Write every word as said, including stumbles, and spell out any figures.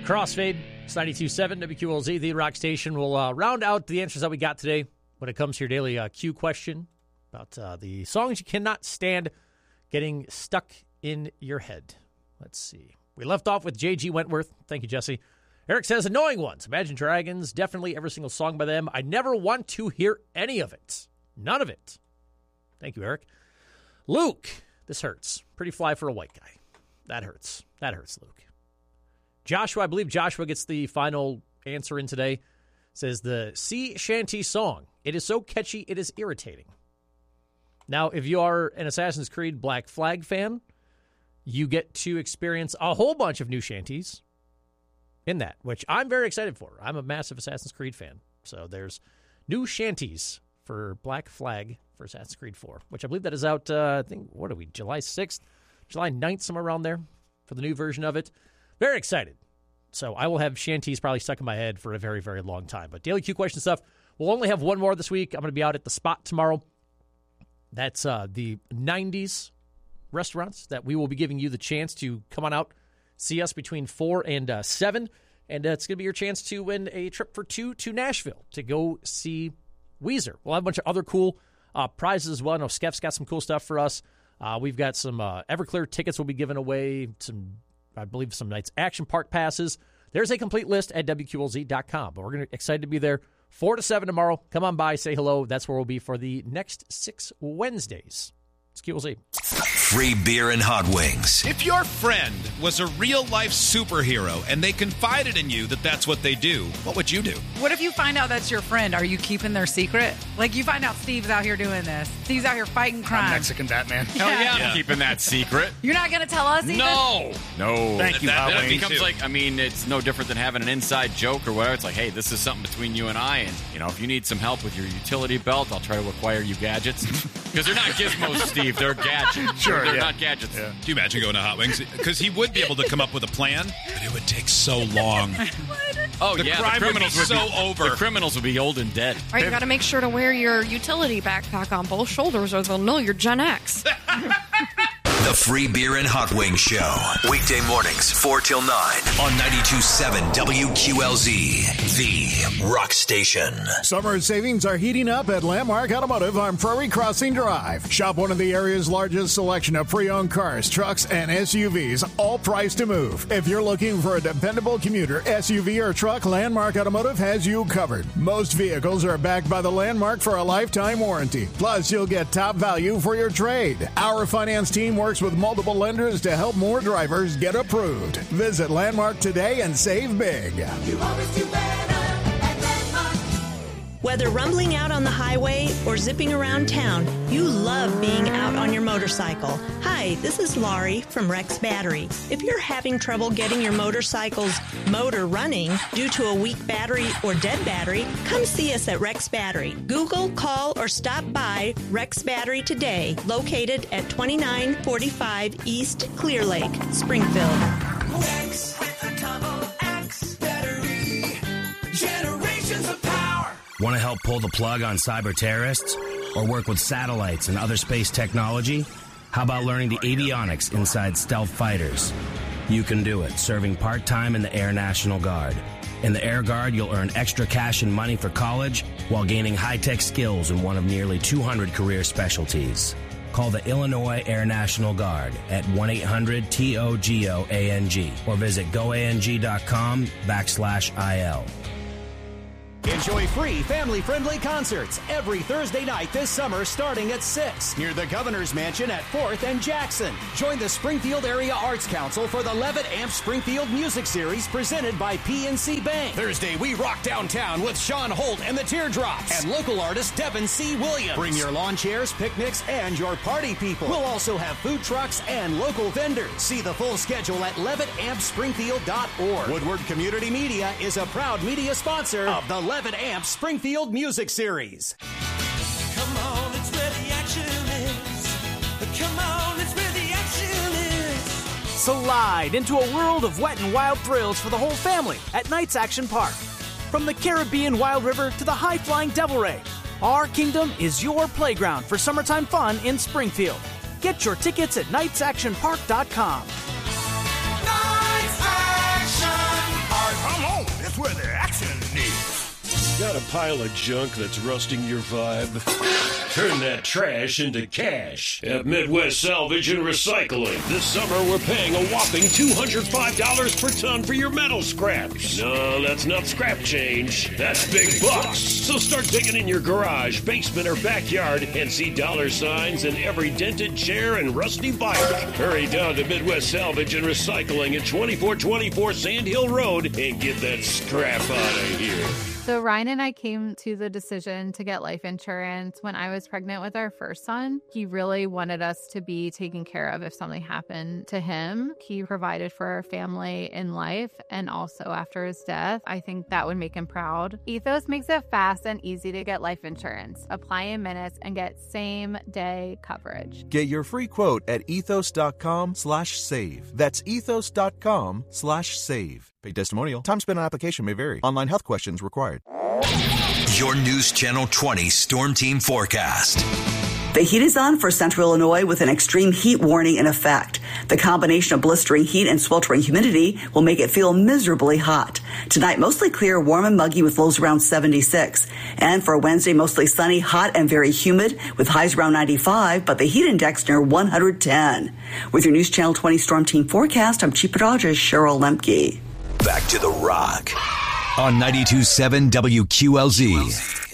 Crossfade, it's ninety-two point seven W Q L Z, the rock station. We'll uh, round out the answers that we got today when it comes to your daily uh, Q question about uh, the songs you cannot stand getting stuck in your head. Let's see. We left off with J G Wentworth. Thank you, Jesse. Eric says, annoying ones. Imagine Dragons, definitely every single song by them. I never want to hear any of it. None of it. Thank you, Eric. Luke, this hurts. Pretty fly for a white guy. That hurts. That hurts, Luke. Joshua, I believe Joshua gets the final answer in today. Says the sea shanty song. It is so catchy, it is irritating. Now, if you are an Assassin's Creed Black Flag fan, you get to experience a whole bunch of new shanties in that, which I'm very excited for. I'm a massive Assassin's Creed fan. So there's new shanties for Black Flag for Assassin's Creed four, which I believe that is out, uh, I think, what are we, July sixth, July ninth, somewhere around there for the new version of it. Very excited. So I will have shanties probably stuck in my head for a very, very long time. But Daily Q question stuff, we'll only have one more this week. I'm going to be out at the Spot tomorrow. That's uh, the nineties restaurants that we will be giving you the chance to come on out, see us between four and uh, seven. And uh, it's going to be your chance to win a trip for two to Nashville to go see Weezer. We'll have a bunch of other cool uh, prizes as well. I know Skeff's got some cool stuff for us. Uh, we've got some uh, Everclear tickets we'll be giving away, some, I believe, some Knights Action Park passes. There's a complete list at W Q L Z dot com. But we're gonna, excited to be there four to seven tomorrow. Come on by, say hello. That's where we'll be for the next six Wednesdays. It's Q L Z. Free beer and hot wings. If your friend was a real-life superhero and they confided in you that that's what they do, what would you do? What if you find out that's your friend? Are you keeping their secret? Like, you find out Steve's out here doing this. Steve's out here fighting crime. I'm Mexican Batman. Yeah. Hell yeah, I'm Yeah. keeping that secret. You're not going to tell us either? No. No. Thank you, That, Hot that Wings. becomes too. like, I mean, it's no different than having an inside joke or whatever. It's like, hey, this is something between you and I, and, you know, if you need some help with your utility belt, I'll try to acquire you gadgets. Because they're not gizmos, Steve. They're gadgets. Sure, They're yeah. not gadgets. Yeah. Do you imagine going to Hot Wings? Because he would be able to come up with a plan, but it would take so long. Oh, The yeah. crime the would be criminals would so be, over. The criminals would be old and dead. All right, you got to make sure to wear your utility backpack on both shoulders or they'll know you're Gen X. The Free Beer and Hot Wings Show. Weekday mornings, four till nine on ninety-two point seven W Q L Z, the rock station. Summer savings are heating up at Landmark Automotive on Prairie Crossing Drive. Shop one of the area's largest selection of pre-owned cars, trucks, and S U Vs, all priced to move. If you're looking for a dependable commuter, S U V, or truck, Landmark Automotive has you covered. Most vehicles are backed by the Landmark for a lifetime warranty. Plus, you'll get top value for your trade. Our finance team works with multiple lenders to help more drivers get approved. Visit Landmark today and save big. You always do better at Landmark. Whether rumbling out on the highway or zipping around town, you love being out on your motorcycle. Hi, this is Laurie from Rex Battery. If you're having trouble getting your motorcycle's motor running due to a weak battery or dead battery, come see us at Rex Battery. Google, call, or stop by Rex Battery today, located at twenty-nine forty-five East Clear Lake, Springfield. X with a double X battery. Generations of power. Want to help pull the plug on cyber terrorists? Or work with satellites and other space technology? How about learning the avionics inside stealth fighters? You can do it, serving part-time in the Air National Guard. In the Air Guard, you'll earn extra cash and money for college while gaining high-tech skills in one of nearly two hundred career specialties. Call the Illinois Air National Guard at one eight hundred T O G O A N G or visit goang.com backslash IL. Enjoy free family-friendly concerts every Thursday night this summer starting at six near the Governor's Mansion at fourth and Jackson. Join the Springfield Area Arts Council for the Levitt Amp Springfield Music Series presented by P N C Bank. Thursday, we rock downtown with Sean Holt and the Teardrops and local artist Devin C. Williams. Bring your lawn chairs, picnics, and your party people. We'll also have food trucks and local vendors. See the full schedule at levitt amp springfield dot org. Woodward Community Media is a proud media sponsor of the Levitt Amp Springfield Music Series. Come on, it's where the action is. Come on, it's where the action is. Slide into a world of wet and wild thrills for the whole family at Knights Action Park. From the Caribbean Wild River to the high-flying Devil Ray, our kingdom is your playground for summertime fun in Springfield. Get your tickets at knights action park dot com. Knights Action Park. a pile of junk that's rusting your vibe? Turn that trash into cash at Midwest Salvage and Recycling. This summer, we're paying a whopping two hundred five dollars per ton for your metal scraps. No, that's not scrap change. That's big bucks. So start digging in your garage, basement, or backyard and see dollar signs in every dented chair and rusty bike. Hurry down to Midwest Salvage and Recycling at twenty-four twenty-four Sand Hill Road and get that scrap out of here. So Ryan and I came to the decision to get life insurance when I was pregnant with our first son. He really wanted us to be taken care of if something happened to him. He provided for our family in life and also after his death. I think that would make him proud. Ethos makes it fast and easy to get life insurance. Apply in minutes and get same day coverage. Get your free quote at ethos.com slash save. That's ethos.com slash save. Paid testimonial. Time spent on application may vary. Online health questions required. Your News Channel twenty Storm Team forecast. The heat is on for central Illinois with an extreme heat warning in effect. The combination of blistering heat and sweltering humidity will make it feel miserably hot. Tonight, mostly clear, warm and muggy with lows around seventy-six. And for Wednesday, mostly sunny, hot and very humid with highs around ninety-five, but the heat index near one hundred ten. With your News Channel twenty Storm Team forecast, I'm Chief Meteorologist Cheryl Lemke. Back to the Rock on ninety-two point seven W Q L Z.